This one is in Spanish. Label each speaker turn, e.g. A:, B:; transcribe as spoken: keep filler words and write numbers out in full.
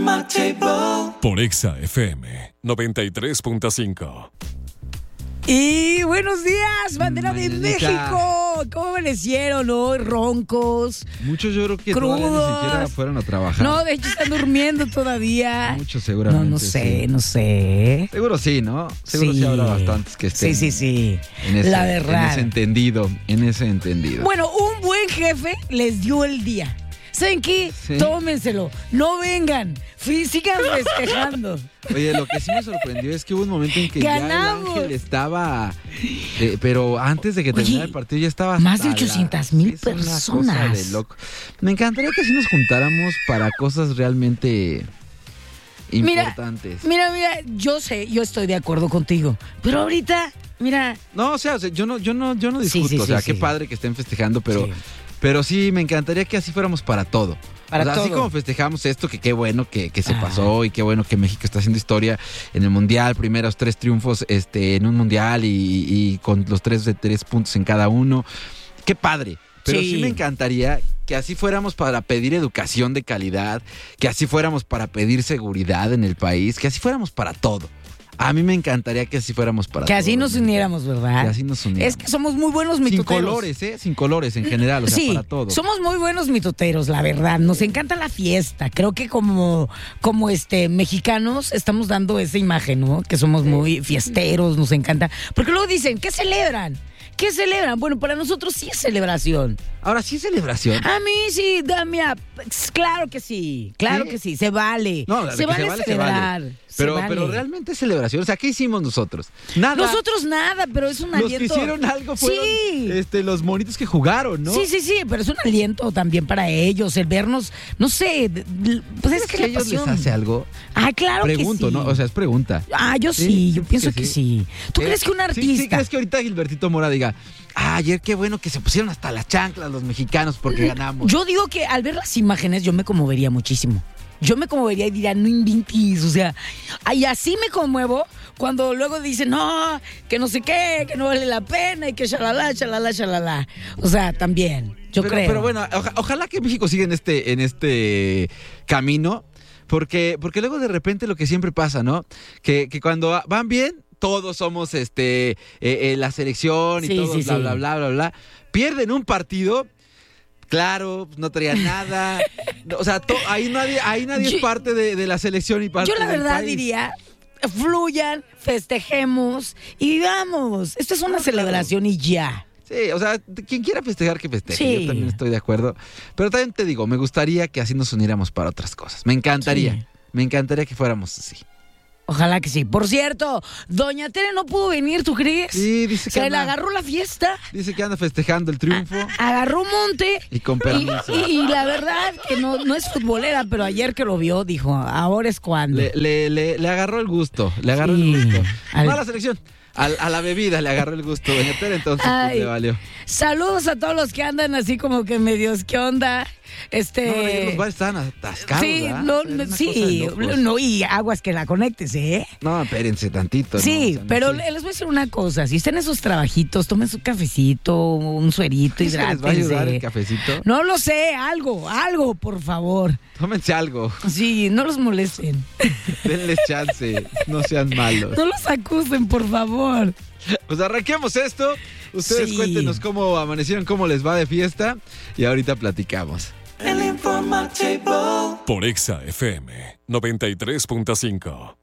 A: Por Exa F M noventa y tres punto cinco.
B: Y buenos días, bandera de
C: Mañanita.
B: México. ¿Cómo amanecieron hoy? Roncos.
C: Muchos yo creo que
B: Crudos.
C: todavía ni siquiera fueron a trabajar.
B: No, de hecho están durmiendo todavía.
C: Muchos seguramente.
B: No, no sé,
C: sí.
B: no sé.
C: Seguro sí, ¿no? Seguro sí,
B: Sí.
C: habrá bastantes que estén.
B: Sí, sí, sí.
C: En ese,
B: La verdad.
C: En ese entendido, en ese entendido.
B: Bueno, un buen jefe les dio el día. ¿Saben qué?
C: Sí.
B: Tómenselo. No vengan. Fí- Sigan festejando.
C: Oye, lo que sí me sorprendió es que hubo un momento en que
B: Ganamos.
C: ya el Ángel estaba, eh, pero antes de que
B: Oye,
C: terminara el partido ya estaba
B: más de
C: hasta la-
B: ochocientas mil
C: es una cosa
B: personas.
C: de loco. Me encantaría que así nos juntáramos para cosas realmente
B: Mira,
C: importantes.
B: Mira, mira, yo sé, yo estoy de acuerdo contigo. Pero ahorita, mira.
C: No, o sea, o sea, yo no, yo no, yo no
B: Sí,
C: discuto,
B: sí,
C: o sea,
B: sí,
C: qué
B: sí.
C: padre que estén festejando, pero,
B: Sí.
C: pero sí me encantaría que así fuéramos para todo.
B: Para
C: o sea, así
B: todo.
C: como festejamos esto, que qué bueno que, que se
B: Ah.
C: pasó y qué bueno que México está haciendo historia en el Mundial, primeros tres triunfos este, en un Mundial y, y con los tres de tres puntos en cada uno. Qué padre. Pero sí.
B: Sí.
C: me encantaría que así fuéramos para pedir educación de calidad, que así fuéramos para pedir seguridad en el país, que así fuéramos para todo. A mí me encantaría que así fuéramos para
B: Que
C: todo.
B: así nos uniéramos, ¿verdad?
C: Que así nos uniéramos.
B: Es que somos muy buenos
C: Sin
B: mitoteros.
C: colores, ¿eh? Sin colores en general, o sea,
B: sí,
C: para todo.
B: somos muy buenos mitoteros, la verdad. Nos encanta la fiesta. Creo que como, como este mexicanos estamos dando esa imagen, ¿no? Que somos muy fiesteros, nos encanta. Porque luego dicen, ¿qué celebran? ¿Qué celebran? Bueno, para nosotros sí es celebración.
C: Ahora sí es celebración.
B: A mí sí, da, mira, claro que sí, claro
C: ¿Sí?
B: que sí, se vale.
C: No, de
B: se,
C: que
B: vale
C: se vale, se
B: celebrar.
C: vale.
B: se
C: Pero,
B: vale.
C: pero realmente es celebración. O sea, ¿qué hicimos nosotros? Nada.
B: Nosotros nada, pero es un
C: Los
B: aliento.
C: que hicieron algo fueron
B: Sí.
C: este, los monitos que jugaron, ¿no?
B: Sí, sí, sí, pero es un aliento también para ellos, el vernos, no sé, de- de- pues es
C: ¿Crees
B: que,
C: que
B: la
C: ellos
B: pasión.
C: les hace algo?
B: Ah, claro
C: Pregunto,
B: que sí.
C: ¿no? O sea, es pregunta.
B: Ah, yo sí,
C: Sí,
B: yo
C: ¿tú
B: pienso
C: que
B: que
C: sí?
B: sí. ¿Tú
C: ¿Eh?
B: crees que un
C: Sí,
B: artista?
C: ¿Sí, crees que ahorita Gilbertito Mora diga, ah, ayer qué bueno que se pusieron hasta las chanclas los mexicanos porque ganamos?
B: Yo digo que al ver las imágenes yo me conmovería muchísimo. Yo me conmovería y diría, no inventes, o sea, y así me conmuevo cuando luego dicen, no, que no sé qué, que no vale la pena y que shalala, shalala, shalala. O sea, también, yo
C: pero,
B: creo.
C: Pero bueno, oja- ojalá que México siga en este, en este camino, porque, porque luego de repente lo que siempre pasa, ¿no? Que, que cuando van bien, todos somos este eh, eh, la selección y
B: Sí,
C: todos
B: sí,
C: bla,
B: sí.
C: bla, bla, bla, bla. Pierden un partido. Claro, no traían nada. O sea, to- ahí nadie, ahí nadie
B: Yo-
C: es parte de, de la selección y parte
B: Yo la
C: del
B: verdad
C: país.
B: diría, fluyan, festejemos y vivamos. Esto es una
C: No,
B: celebración y ya.
C: Sí, o sea, quien quiera festejar, que festeje.
B: Sí.
C: Yo también estoy de acuerdo. Pero también te digo, me gustaría que así nos uniéramos para otras cosas. Me encantaría.
B: Sí.
C: Me encantaría que fuéramos así.
B: Ojalá que sí. Por cierto, Doña Tere no pudo venir, ¿tú crees?
C: Sí, dice que
B: Se le
C: anda-
B: agarró la fiesta,
C: Dice que anda festejando el triunfo.
B: agarró monte.
C: Y con
B: Y,
C: permiso.
B: y- y la verdad que no, no es futbolera, pero ayer que lo vio dijo, ahora es cuando.
C: Le, le, le, le agarró el gusto. Le agarró
B: Sí.
C: el gusto.
B: Al-
C: No a la selección. Al- a la bebida le agarró el gusto. Doña Tere, entonces pues,
B: Ay.
C: le valió.
B: Saludos a todos los que andan así como que medios, ¿qué onda? Este.
C: No, ayer los bares estaban atascados.
B: sí,
C: ¿verdad?
B: no,
C: Era
B: no,
C: una cosa de
B: sí,
C: locos.
B: no, y aguas que la conectes, ¿eh?
C: No, espérense tantito. ¿no?
B: Sí,
C: O sea, no
B: pero
C: sé.
B: le- les voy a decir una cosa. Si están en esos trabajitos, tomen su cafecito, un suerito,
C: ¿Crees que les va a ayudar el
B: hidrátense.
C: cafecito?
B: No lo sé, algo, algo, por favor.
C: Tómense algo.
B: Sí, no los molesten.
C: Denles chance. No sean malos.
B: No los acusen, por favor.
C: Pues arranquemos esto. Ustedes
B: Sí.
C: cuéntenos cómo amanecieron, cómo les va de fiesta. Y ahorita platicamos.
A: Por Exa F M noventa y tres punto cinco.